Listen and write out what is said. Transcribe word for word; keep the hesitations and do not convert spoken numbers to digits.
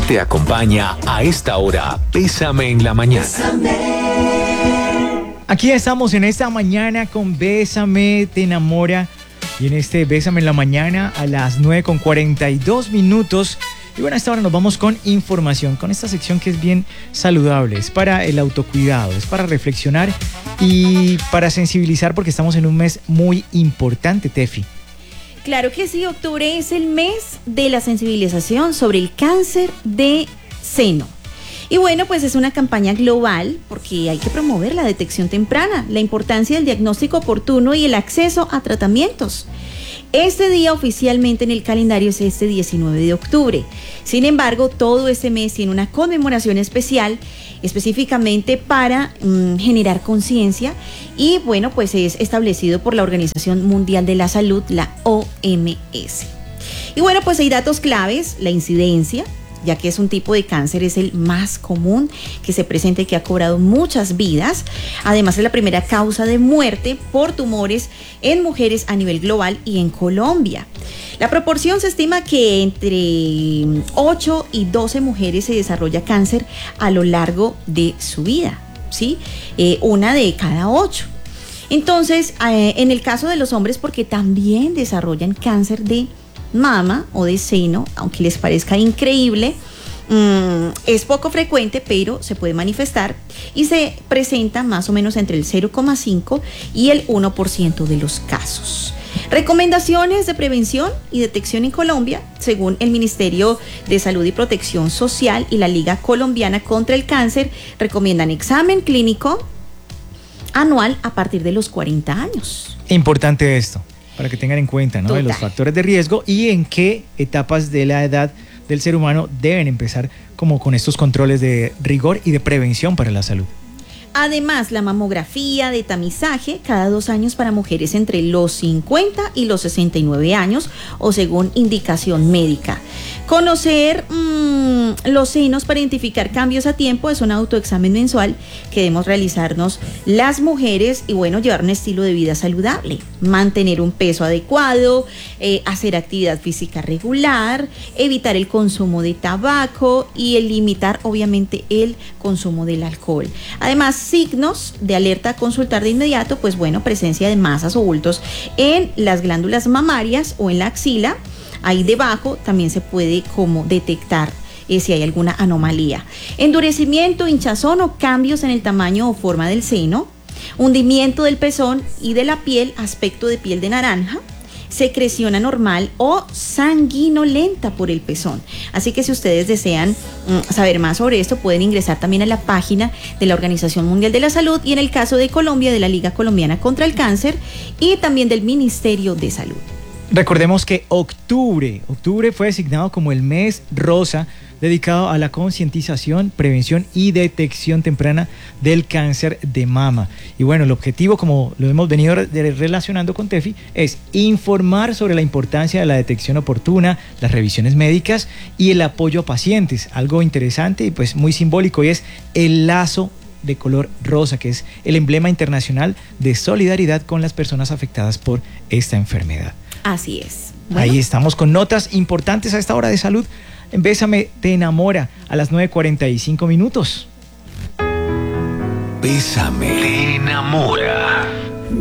Te acompaña a esta hora Bésame en la Mañana. Aquí estamos en esta mañana con Bésame, te enamora. Y en este Bésame en la Mañana a las nueve con cuarenta y dos minutos. Y bueno, a esta hora nos vamos con información, con esta sección que es bien saludable. Es para el autocuidado, es para reflexionar y para sensibilizar, porque estamos en un mes muy importante, Tefi. Claro que sí, octubre es el mes de la sensibilización sobre el cáncer de seno. Y bueno, pues es una campaña global porque hay que promover la detección temprana, la importancia del diagnóstico oportuno y el acceso a tratamientos. Este día oficialmente en el calendario es este diecinueve de octubre. Sin embargo, todo este mes tiene una conmemoración especial, específicamente para mmm, generar conciencia, y bueno, pues es establecido por la Organización Mundial de la Salud, la O M S. Y bueno, pues hay datos claves: la incidencia, ya que es un tipo de cáncer, es el más común que se presenta y que ha cobrado muchas vidas. Además, es la primera causa de muerte por tumores en mujeres a nivel global y en Colombia. La proporción se estima que entre ocho y doce mujeres se desarrolla cáncer a lo largo de su vida, ¿sí? Eh, una de cada ocho. Entonces, eh, en el caso de los hombres, porque también desarrollan cáncer de mama o de seno, aunque les parezca increíble, mmm, es poco frecuente, pero se puede manifestar y se presenta más o menos entre el cero coma cinco y el uno por ciento de los casos. Recomendaciones de prevención y detección en Colombia: según el Ministerio de Salud y Protección Social y la Liga Colombiana contra el Cáncer, recomiendan examen clínico anual a partir de los cuarenta años. Importante esto, para que tengan en cuenta, ¿no?, de los factores de riesgo y en qué etapas de la edad del ser humano deben empezar como con estos controles de rigor y de prevención para la salud. Además, la mamografía de tamizaje cada dos años para mujeres entre los cincuenta y los sesenta y nueve años o según indicación médica. Conocer mmm, los senos para identificar cambios a tiempo es un autoexamen mensual que debemos realizarnos las mujeres y bueno, llevar un estilo de vida saludable, mantener un peso adecuado, eh, hacer actividad física regular, evitar el consumo de tabaco y el limitar obviamente el consumo del alcohol. Además, signos de alerta a consultar de inmediato, pues bueno, presencia de masas o bultos en las glándulas mamarias o en la axila. Ahí debajo también se puede como detectar eh, si hay alguna anomalía. Endurecimiento, hinchazón o cambios en el tamaño o forma del seno, hundimiento del pezón y de la piel, aspecto de piel de naranja, secreción anormal o sanguinolenta por el pezón. Así que si ustedes desean mm, saber más sobre esto, pueden ingresar también a la página de la Organización Mundial de la Salud y en el caso de Colombia, de la Liga Colombiana contra el Cáncer y también del Ministerio de Salud. Recordemos que octubre, octubre fue designado como el mes rosa, dedicado a la concientización, prevención y detección temprana del cáncer de mama. Y bueno, el objetivo, como lo hemos venido re- relacionando con Tefi, es informar sobre la importancia de la detección oportuna, las revisiones médicas y el apoyo a pacientes. Algo interesante y pues muy simbólico, y es el lazo de color rosa, que es el emblema internacional de solidaridad con las personas afectadas por esta enfermedad. Así es. Bueno. Ahí estamos con notas importantes a esta hora de salud. Bésame, te enamora a las nueve cuarenta y cinco minutos. Bésame, te enamora.